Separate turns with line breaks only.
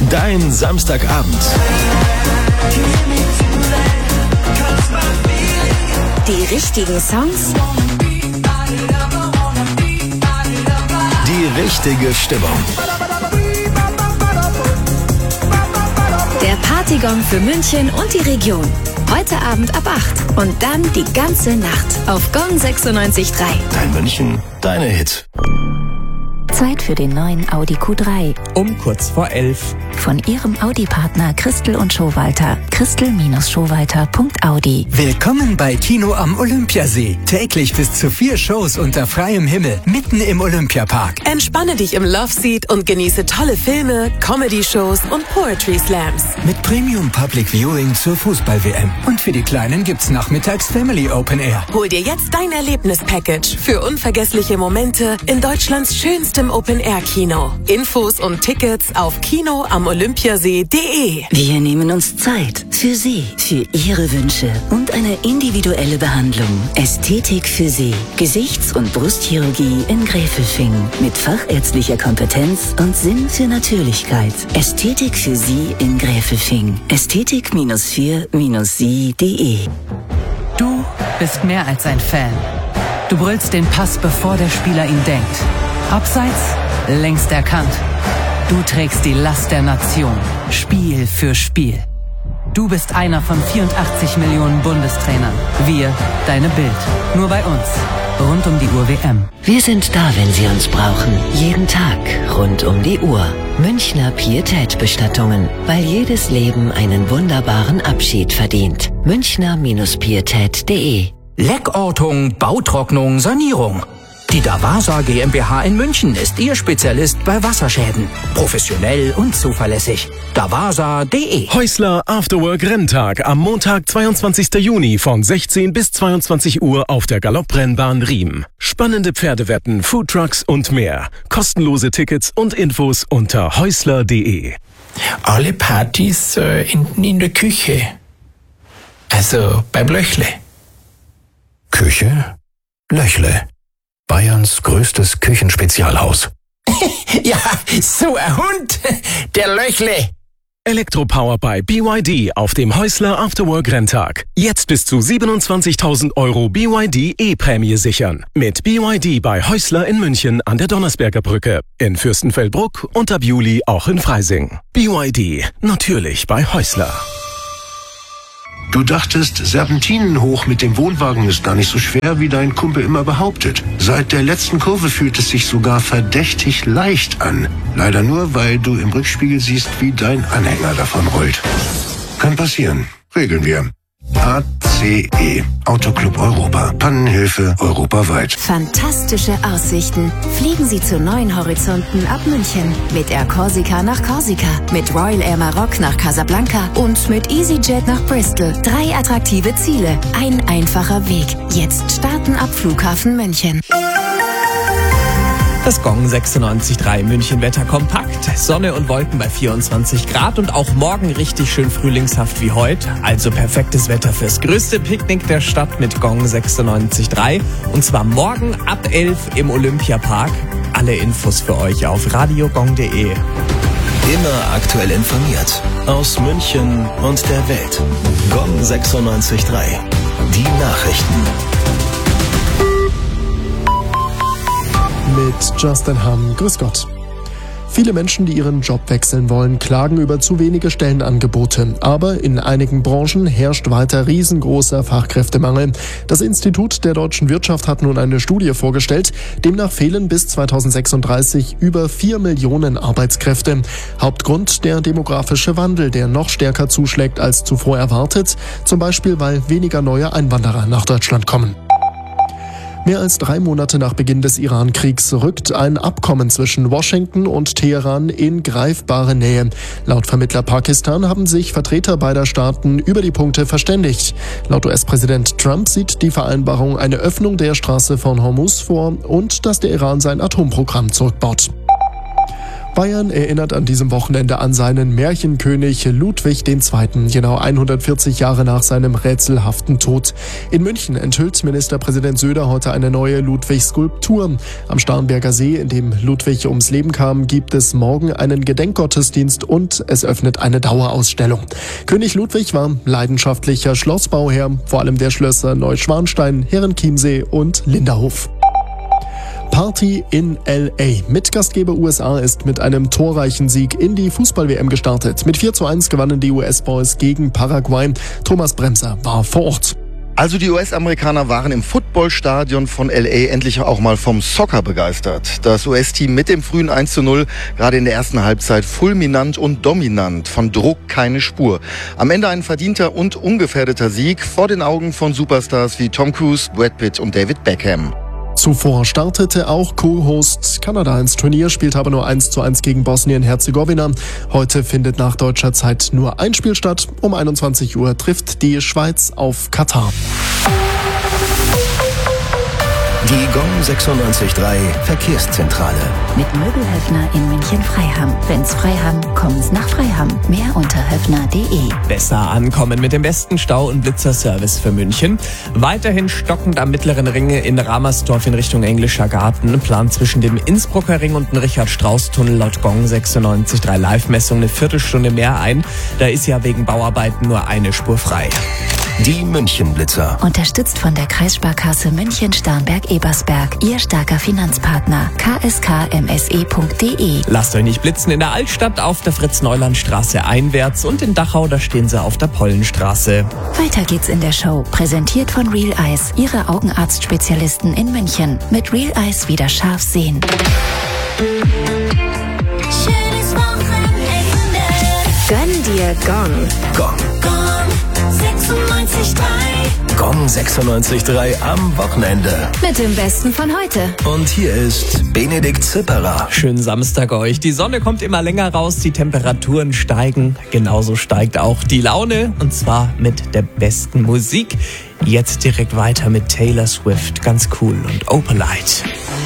Dein Samstagabend.
Die richtigen Songs,
Die richtige Stimmung.
der Partygong für München und die Region. Heute Abend ab 8 und dann die ganze Nacht auf Gong 96.3.
Dein München, deine Hit.
Zeit für den neuen Audi Q3.
Um kurz vor 11.
Von Ihrem Audi-Partner Christel und Schowalter. Christel-Schowalter.audi.
Willkommen bei Kino am Olympiasee. Täglich bis zu 4 Shows unter freiem Himmel, mitten im Olympiapark.
Entspanne dich im Loveseat und genieße tolle Filme, Comedy-Shows und Poetry Slams.
Mit Premium Public Viewing zur Fußball-WM. Und für die Kleinen gibt's nachmittags Family Open Air.
Hol dir jetzt dein Erlebnis-Package für unvergessliche Momente in Deutschlands schönstem Open-Air-Kino. Infos und Tickets auf kinoamolympiasee.de.
Wir nehmen uns Zeit für Sie, für Ihre Wünsche und eine individuelle Behandlung. Ästhetik für Sie. Gesichts- und Brustchirurgie in Gräfelfingen. Mit fachärztlicher Kompetenz und Sinn für Natürlichkeit. Ästhetik für Sie in Gräfelfingen. Ästhetik-4-sie.de.
Du bist mehr als ein Fan. Du brüllst den Pass, bevor der Spieler ihn denkt. Abseits, längst erkannt. Du trägst die Last der Nation, Spiel für Spiel. Du bist einer von 84 Millionen Bundestrainern. Wir, deine Bild. Nur bei uns. Rund um die Uhr WM.
Wir sind da, wenn Sie uns brauchen. Jeden Tag, rund um die Uhr. Münchner Pietät-Bestattungen. Weil jedes Leben einen wunderbaren Abschied verdient. Münchner-pietät.de.
Leckortung, Bautrocknung, Sanierung. Die Davasa GmbH in München ist Ihr Spezialist bei Wasserschäden. Professionell und zuverlässig. Davasa.de.
Häusler Afterwork Renntag am Montag, 22. Juni von 16 bis 22 Uhr auf der Galopprennbahn Riem. Spannende Pferdewetten, Foodtrucks und mehr. Kostenlose Tickets und Infos unter häusler.de.
Alle Partys in der Küche. Also beim Löchle.
Küche? Löchle. Bayerns größtes Küchenspezialhaus.
Ja, so ein Hund. Der Löchle.
Elektropower bei BYD auf dem Häusler Afterwork Renntag. Jetzt bis zu 27.000 € BYD E-Prämie sichern. Mit BYD bei Häusler in München an der Donnersberger Brücke. In Fürstenfeldbruck und ab Juli auch in Freising. BYD, natürlich bei Häusler.
Du dachtest, Serpentinen hoch mit dem Wohnwagen ist gar nicht so schwer, wie dein Kumpel immer behauptet. Seit der letzten Kurve fühlt es sich sogar verdächtig leicht an. Leider nur, weil du im Rückspiegel siehst, wie dein Anhänger davon rollt. Kann passieren. Regeln wir. ACE. Autoclub Europa. Pannenhilfe europaweit.
Fantastische Aussichten. Fliegen Sie zu neuen Horizonten ab München. Mit Air Corsica nach Korsika, mit Royal Air Maroc nach Casablanca und mit EasyJet nach Bristol. 3 attraktive Ziele, ein einfacher Weg. Jetzt starten ab Flughafen München.
Das Gong 96.3 München Wetter kompakt. Sonne und Wolken bei 24 Grad und auch morgen richtig schön frühlingshaft wie heute. Also perfektes Wetter fürs größte Picknick der Stadt mit Gong 96.3. Und zwar morgen ab 11 im Olympiapark. Alle Infos für euch auf radiogong.de.
Immer aktuell informiert. Aus München und der Welt. Gong 96.3. Die Nachrichten.
Mit Justin Hamm. Grüß Gott. Viele Menschen, die ihren Job wechseln wollen, klagen über zu wenige Stellenangebote. Aber in einigen Branchen herrscht weiter riesengroßer Fachkräftemangel. Das Institut der deutschen Wirtschaft hat nun eine Studie vorgestellt. Demnach fehlen bis 2036 über 4 Millionen Arbeitskräfte. Hauptgrund der demografische Wandel, der noch stärker zuschlägt als zuvor erwartet. Zum Beispiel, weil weniger neue Einwanderer nach Deutschland kommen. Mehr als 3 Monate nach Beginn des Iran-Kriegs rückt ein Abkommen zwischen Washington und Teheran in greifbare Nähe. Laut Vermittler Pakistan haben sich Vertreter beider Staaten über die Punkte verständigt. Laut US-Präsident Trump sieht die Vereinbarung eine Öffnung der Straße von Hormuz vor und dass der Iran sein Atomprogramm zurückbaut. Bayern erinnert an diesem Wochenende an seinen Märchenkönig Ludwig II., genau 140 Jahre nach seinem rätselhaften Tod. In München enthüllt Ministerpräsident Söder heute eine neue Ludwig-Skulptur. Am Starnberger See, in dem Ludwig ums Leben kam, gibt es morgen einen Gedenkgottesdienst und es öffnet eine Dauerausstellung. König Ludwig war leidenschaftlicher Schlossbauherr, vor allem der Schlösser Neuschwanstein, Herrenchiemsee und Linderhof. Party in L.A. Mit Gastgeber USA ist mit einem torreichen Sieg in die Fußball-WM gestartet. Mit 4:1 gewannen die US-Boys gegen Paraguay. Thomas Bremser war vor Ort.
Also die US-Amerikaner waren im Footballstadion von L.A. endlich auch mal vom Soccer begeistert. Das US-Team mit dem frühen 1:0, gerade in der ersten Halbzeit fulminant und dominant, von Druck keine Spur. Am Ende ein verdienter und ungefährdeter Sieg vor den Augen von Superstars wie Tom Cruise, Brad Pitt und David Beckham.
Zuvor startete auch Co-Host Kanada ins Turnier, spielte aber nur 1:1 gegen Bosnien-Herzegowina. Heute findet nach deutscher Zeit nur ein Spiel statt. Um 21 Uhr trifft die Schweiz auf Katar.
Die Gong 96.3 Verkehrszentrale.
Mit Möbelhöfner in München-Freiham. Wenn's Freiham, kommen's nach Freiham. Mehr unter höfner.de.
Besser ankommen mit dem besten Stau- und Blitzerservice für München. Weiterhin stockend am Mittleren Ring in Ramersdorf in Richtung Englischer Garten. Plant zwischen dem Innsbrucker Ring und dem Richard-Strauß-Tunnel laut Gong 96.3 Live-Messung eine Viertelstunde mehr ein. Da ist ja wegen Bauarbeiten nur eine Spur frei.
Die München-Blitzer.
Unterstützt von der Kreissparkasse München-Starnberg-Ebersberg. Ihr starker Finanzpartner. kskmse.de.
Lasst euch nicht blitzen in der Altstadt auf der Fritz-Neuland-Straße einwärts und in Dachau, da stehen sie auf der Pollenstraße.
Weiter geht's in der Show. Präsentiert von Real Eyes. Ihre Augenarzt-Spezialisten in München. Mit Real Eyes wieder scharf sehen.
Schönes Wochenende. Gönn dir Gong.
Gong.
96.3.
Gong 96.3 am Wochenende.
Mit dem Besten von heute.
Und hier ist Benedikt Zipperer.
Schönen Samstag euch. Die Sonne kommt immer länger raus, die Temperaturen steigen. Genauso steigt auch die Laune. Und zwar mit der besten Musik. Jetzt direkt weiter mit Taylor Swift. Ganz cool und Opalite.